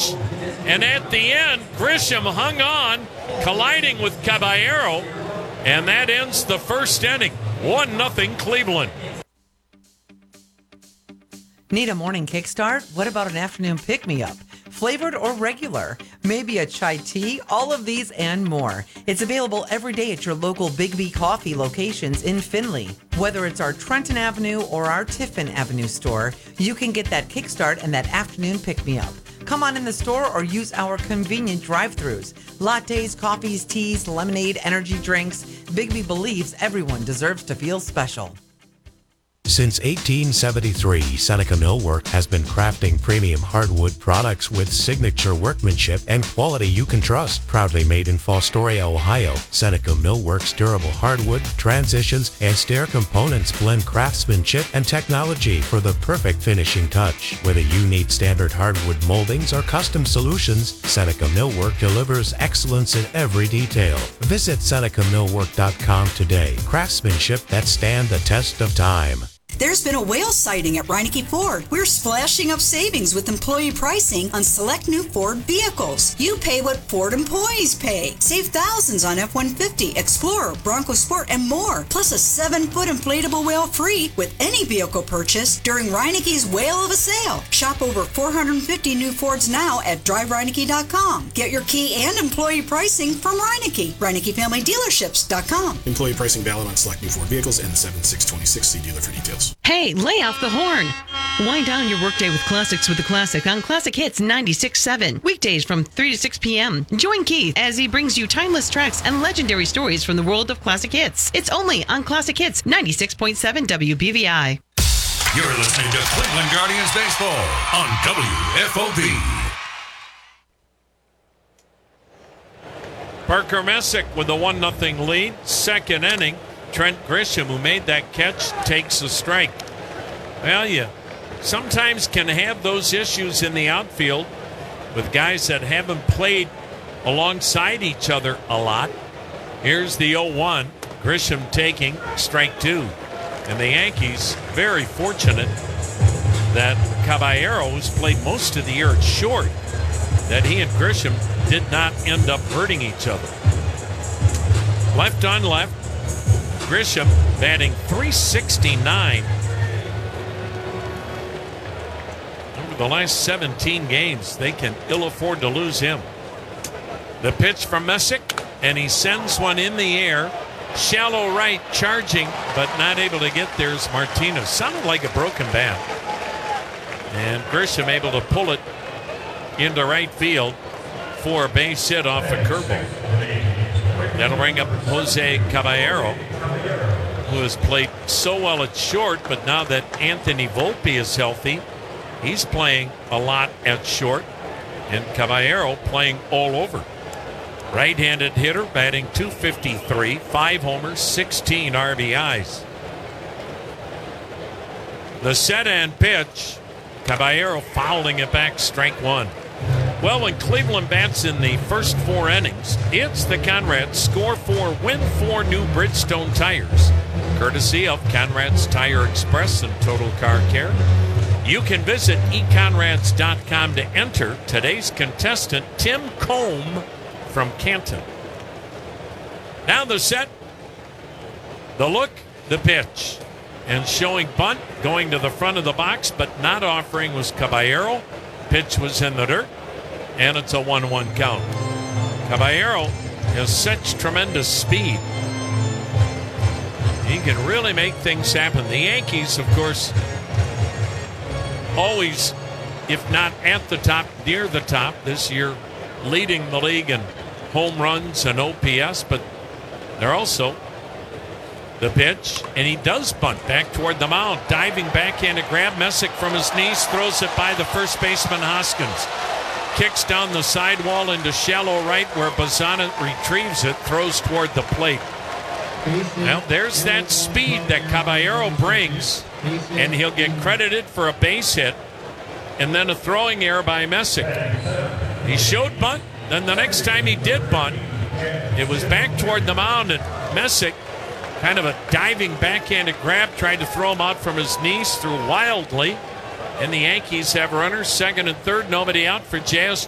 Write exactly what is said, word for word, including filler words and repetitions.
pitch. And at the end, Grisham hung on, colliding with Caballero. And that ends the first inning. one nothing Cleveland. Need a morning kickstart? What about an afternoon pick-me-up? Flavored or regular? Maybe a chai tea? All of these and more. It's available every day at your local Big B Coffee locations in Findlay. Whether it's our Trenton Avenue or our Tiffin Avenue store, you can get that kickstart and that afternoon pick-me-up. Come on in the store or use our convenient drive-thrus. Lattes, coffees, teas, lemonade, energy drinks. Big B believes everyone deserves to feel special. Since eighteen seventy-three, Seneca Millwork has been crafting premium hardwood products with signature workmanship and quality you can trust. Proudly made in Fostoria, Ohio, Seneca Millwork's durable hardwood, transitions, and stair components blend craftsmanship and technology for the perfect finishing touch. Whether you need standard hardwood moldings or custom solutions, Seneca Millwork delivers excellence in every detail. Visit Seneca Millwork dot com today. Craftsmanship that stand the test of time. There's been a whale sighting at Reineke Ford. We're splashing up savings with employee pricing on select new Ford vehicles. You pay what Ford employees pay. Save thousands on F one fifty, Explorer, Bronco Sport, and more. Plus a seven-foot inflatable whale free with any vehicle purchase during Reineke's Whale of a Sale. Shop over four hundred fifty new Fords now at drive reineke dot com. Get your key and employee pricing from Reineke. Reineke Family Dealerships dot com. Employee pricing valid on select new Ford vehicles and the seven six twenty-six. See dealer for details. Hey, lay off the horn. Wind down your workday with classics with the classic on Classic Hits ninety-six point seven. Weekdays from three to six p.m. Join Keith as he brings you timeless tracks and legendary stories from the world of classic hits. It's only on Classic Hits ninety-six point seven W B V I. You're listening to Cleveland Guardians Baseball on W F O B. Parker Messick with a one nothing lead. Second inning. Trent Grisham, who made that catch, takes a strike. Well, you sometimes can have those issues in the outfield with guys that haven't played alongside each other a lot. Here's the oh one. Grisham taking strike two. And the Yankees very fortunate that Caballero, who's played most of the year at short, that he and Grisham did not end up hurting each other. Left on left. Grisham batting three sixty-nine. Over the last seventeen games, they can ill afford to lose him. The pitch from Messick, and he sends one in the air. Shallow right, charging, but not able to get there is Martinez. Sounded like a broken bat. And Grisham able to pull it into right field for a base hit off a curveball. That'll bring up Jose Caballero, who has played so well at short, but now that Anthony Volpe is healthy, he's playing a lot at short, and Caballero playing all over. Right-handed hitter, batting two fifty-three, five homers, sixteen R B Is. The set and pitch, Caballero fouling it back, strike one. Well, when Cleveland bats in the first four innings, it's the Conrad's Score four, Win four new Bridgestone tires, courtesy of Conrad's Tire Express and Total Car Care. You can visit e conrads dot com to enter today's contestant, Tim Combe from Canton. Now the set, the look, the pitch. And showing bunt, going to the front of the box, but not offering was Caballero. Pitch was in the dirt. And it's a one one count. Caballero has such tremendous speed. He can really make things happen. The Yankees, of course, always, if not at the top, near the top. This year, leading the league in home runs and O P S, but they're also the pitch, and he does bunt back toward the mound. Diving backhand to grab Messick from his knees, throws it by the first baseman Hoskins. Kicks down the sidewall into shallow right where Bazana retrieves it, throws toward the plate. Well, there's that speed that Caballero brings, and he'll get credited for a base hit and then a throwing error by Messick. He showed bunt, then the next time he did bunt, it was back toward the mound, and Messick, kind of a diving backhanded grab, tried to throw him out from his knees, threw wildly. And the Yankees have runners second and third, nobody out for J S